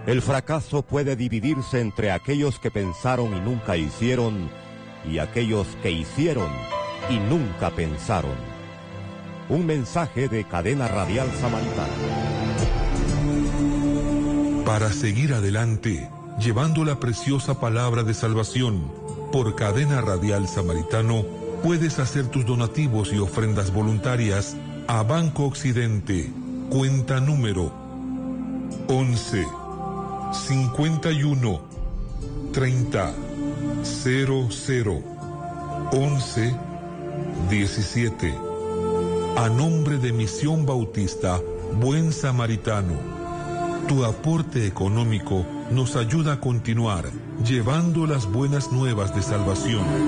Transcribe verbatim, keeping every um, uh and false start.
El fracaso puede dividirse entre aquellos que pensaron y nunca hicieron, y aquellos que hicieron y nunca pensaron. Un mensaje de Cadena Radial Samaritano. Para seguir adelante, llevando la preciosa palabra de salvación, por Cadena Radial Samaritano, puedes hacer tus donativos y ofrendas voluntarias a Banco Occidente, cuenta número once, cincuenta y uno, treinta, cero cero, once, diecisiete. A nombre de Misión Bautista Buen Samaritano. Tu aporte económico nos ayuda a continuar llevando las buenas nuevas de salvación.